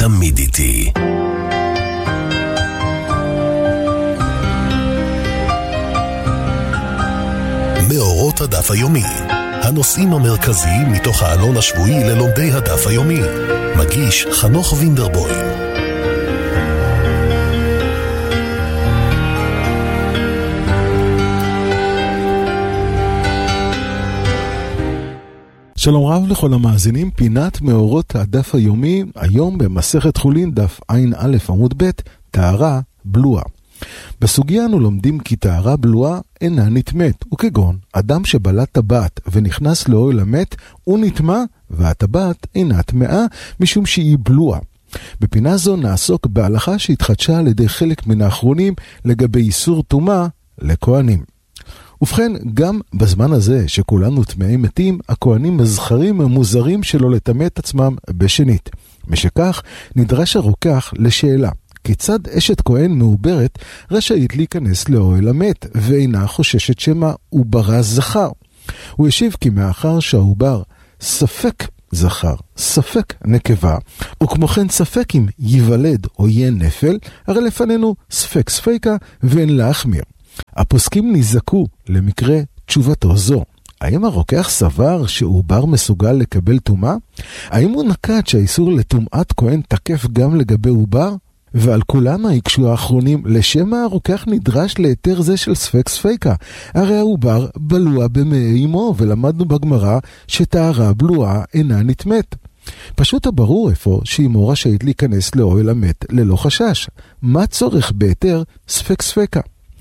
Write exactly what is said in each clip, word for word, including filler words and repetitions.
תמיד איתי. מאורות הדף היומי, הנושאים המרכזיים מתוך העלון השבועי ללומדי הדף היומי. מגיש חנוך וינדרבוים. שלום רב לכל המאזינים, פינת מאורות הדף היומי, היום במסכת חולין דף עין א' עמוד ב', טהרה בלועה. בסוגיה אנו לומדים כי טהרה בלועה אינה נטמאת, וכגון אדם שבלע טבעת ונכנס לאוהל המת, הוא נטמא והטבעת אינה טמאה משום שהיא בלועה. בפינה זו נעסוק בהלכה שהתחדשה על ידי חלק מן האחרונים לגבי איסור טומאה לכהנים. ובכן, גם בזמן הזה שכולנו טמאים מתים, הכהנים הזכרים המוזרים שלא לטמא את עצמם בשנית. משכך, נדרש הרוקח לשאלה, כיצד אשת כהן מעוברת רשאית להיכנס לאוהל המת, ואינה חוששת שמה עוברה זכר? הוא ישיב כי מאחר שהעובר ספק זכר, ספק נקבה, וכמו כן ספק אם ייוולד או יהיה נפל, הרי לפנינו ספק ספיקה ואין להחמיר. הפוסקים נזקו למקרה תשובתו זו. האם הרוקח סבר שעובר מסוגל לקבל טומאה? האם הוא נקט שהאיסור לטומאת כהן תקף גם לגבי עובר? ועל כולם היקשו האחרונים, לשם הרוקח נדרש להיתר זה של ספק ספיקה. הרי העובר בלוע במעי אמו, ולמדנו בגמרא שטהרה בלועה אינה נטמאת. פשוט הברור אפוא שאמו רשאית להיכנס לאוהל המת ללא חשש. מה צורך בהיתר ספק ספיקה?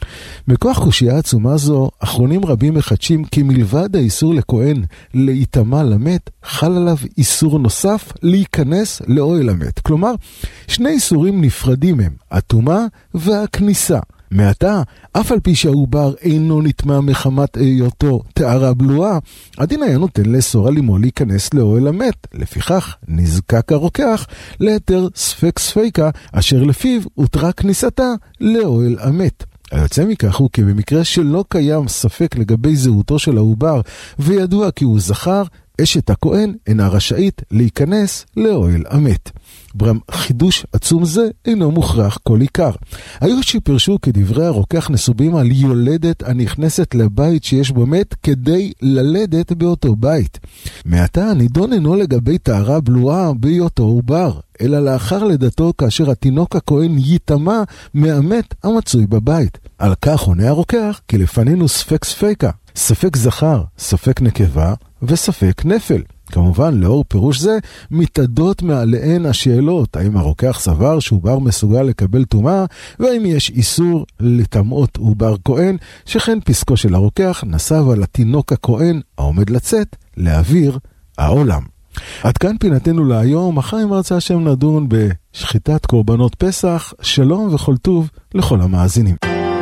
מכוח קושיה עצומה זו, אחרונים רבים מחדשים כי מלבד האיסור לכהן להיטמא למת, חל עליו איסור נוסף להיכנס לאוהל המת. כלומר, שני איסורים נפרדים הם, הטומאה והכניסה. מעתה, אף על פי שהעובר אינו נטמא מחמת היותו טהרה בלועה, הדין היה נותן לאסור על אמו להיכנס לאוהל המת. לפיכך, נזקק הרוקח להיתר ספק ספיקה, אשר לפיו הותרה כניסתה לאוהל המת. היוצא מכך הוא כי במקרה שלא קיים ספק לגבי זהותו של העובר, וידוע כי הוא זכר, אשת הכהן אינה רשאית להיכנס לאוהל המת. ברם חידוש עצום זה אינו מוכרח כל עיקר. היו שפרשו כדברי הרוקח נסובים על יולדת הנכנסת לבית שיש בו מת כדי ללדת באותו בית. מעתה הנידון אינו לגבי טהרה בלועה בהיותו עובר, אלא לאחר לידתו כאשר התינוק הכהן ייטמא מהמת המצוי בבית. על כך עונה הרוקח כי לפנינו ספק ספיקה, ספק זכר, ספק נקבה וספק נפל. כמובן, לאור פירוש זה, מתעדות מעליהן השאלות, האם הרוקח סבר שעובר מסוגל לקבל טומאה, והאם יש איסור לטמאות עובר כהן, שכן פסקו של הרוקח נסב על התינוק הכהן העומד לצאת לאוויר העולם. עד כאן פינתנו להיום, מחר אם רצה השם נדון בשחיטת קורבנות פסח. שלום וכל טוב לכל המאזינים.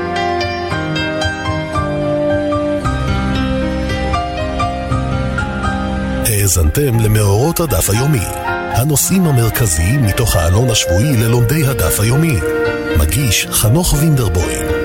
האזנתם למאורות הדף היומי, הנושאים המרכזיים מתוך העלון השבועי ללומדי הדף היומי. מגיש חנוך וינדרבוים.